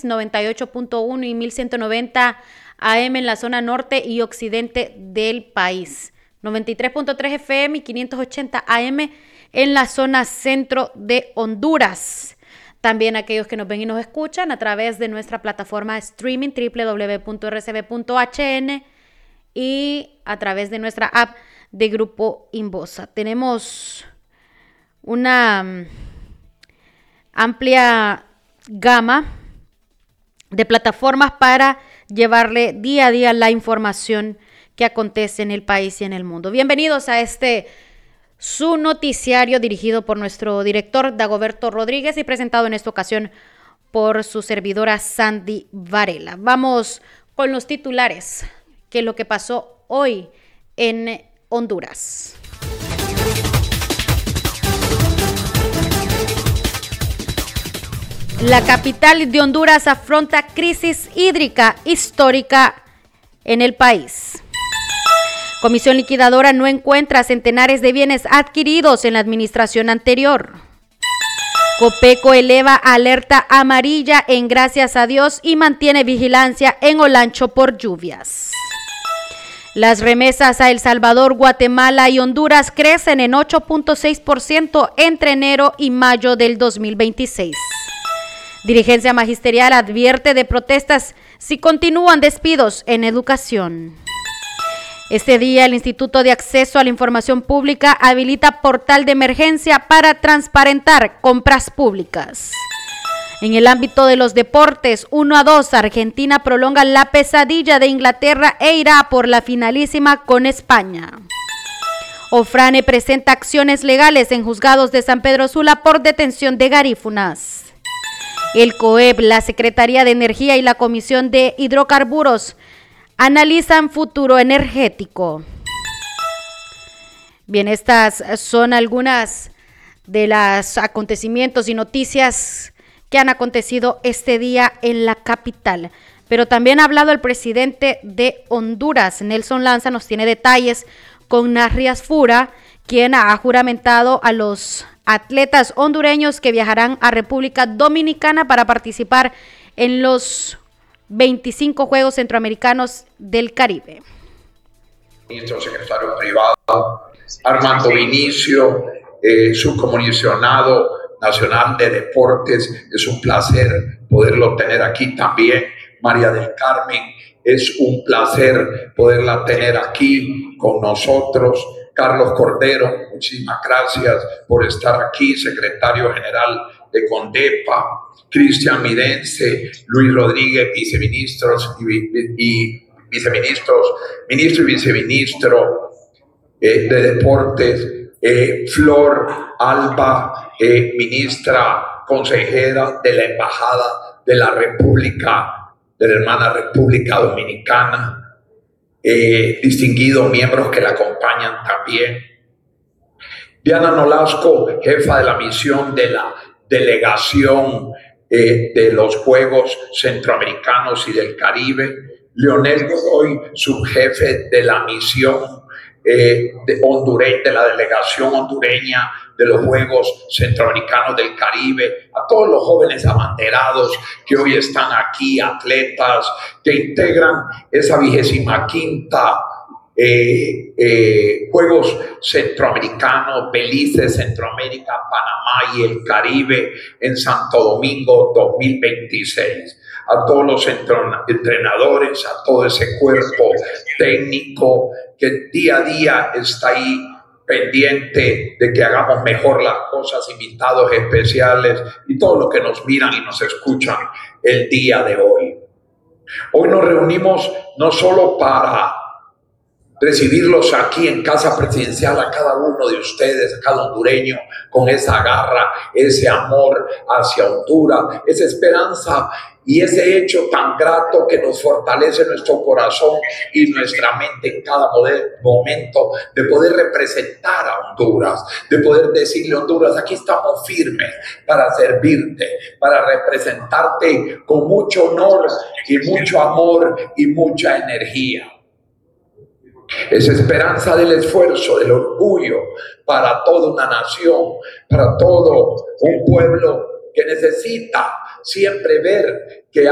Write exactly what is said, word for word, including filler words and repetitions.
país, noventa y ocho punto uno y mil ciento noventa A M en la zona norte y occidente del país, noventa y tres punto tres F M y quinientos ochenta A M en la zona centro de Honduras. También aquellos que nos ven y nos escuchan a través de nuestra plataforma de streaming doble u doble u doble u punto r c b punto h n y a través de nuestra app de Grupo Inbosa. Tenemos una um, amplia gama de plataformas para llevarle día a día la información que acontece en el país y en el mundo. Bienvenidos a este su noticiario dirigido por nuestro director Dagoberto Rodríguez y presentado en esta ocasión por su servidora Sandy Varela. Vamos con los titulares, que es lo que pasó hoy en Honduras. La capital de Honduras afronta crisis hídrica histórica en el país. Comisión liquidadora no encuentra centenares de bienes adquiridos en la administración anterior. Copeco eleva alerta amarilla en Gracias a Dios y mantiene vigilancia en Olancho por lluvias. Las remesas a El Salvador, Guatemala y Honduras crecen en ocho punto seis por ciento entre enero y mayo del dos mil veintiséis. Dirigencia magisterial advierte de protestas si continúan despidos en educación. Este día, el Instituto de Acceso a la Información Pública habilita portal de emergencia para transparentar compras públicas. En el ámbito de los deportes, uno a dos, Argentina prolonga la pesadilla de Inglaterra e irá por la finalísima con España. Ofrane presenta acciones legales en juzgados de San Pedro Sula por detención de garífunas. El COEP, la Secretaría de Energía y la Comisión de Hidrocarburos analizan futuro energético. Bien, estas son algunas de los acontecimientos y noticias que han acontecido este día en la capital. Pero también ha hablado el presidente de Honduras, Nelson Lanza, nos tiene detalles con Narrias Fura, quien ha juramentado a los atletas hondureños que viajarán a República Dominicana para participar en los veinticinco Juegos Centroamericanos del Caribe. Ministro secretario privado, Armando Vinicio, eh, subcomisionado nacional de deportes, es un placer poderlo tener aquí también. María del Carmen, es un placer poderla tener aquí con nosotros. Carlos Cordero, muchísimas gracias por estar aquí, secretario general de CONDEPA. Cristian Midense, Luis Rodríguez, viceministros y, y viceministros, ministro y viceministro eh, de Deportes, eh, Flor Alba, eh, ministra consejera de la Embajada de la República, de la hermana República Dominicana, eh, distinguidos miembros que la acompañan también. Diana Nolasco, jefa de la misión de la delegación Eh, de los Juegos Centroamericanos y del Caribe. Leonel Godoy, subjefe de la misión eh, de, Hondure, de la delegación hondureña de los Juegos Centroamericanos del Caribe, a todos los jóvenes abanderados que hoy están aquí, atletas que integran esa vigésima quinta Eh, eh, Juegos Centroamericanos, Belice, Centroamérica, Panamá y el Caribe en Santo Domingo dos mil veintiséis. A todos los entrenadores, a todo ese cuerpo técnico que día a día está ahí pendiente de que hagamos mejor las cosas, invitados especiales y todos los que nos miran y nos escuchan el día de hoy. Hoy nos reunimos no solo para recibirlos aquí en Casa Presidencial a cada uno de ustedes, a cada hondureño, con esa garra, ese amor hacia Honduras, esa esperanza y ese hecho tan grato que nos fortalece nuestro corazón y nuestra mente en cada momento de poder representar a Honduras, de poder decirle a Honduras, aquí estamos firmes para servirte, para representarte con mucho honor y mucho amor y mucha energía. Esa esperanza del esfuerzo, del orgullo para toda una nación, para todo un pueblo que necesita siempre ver que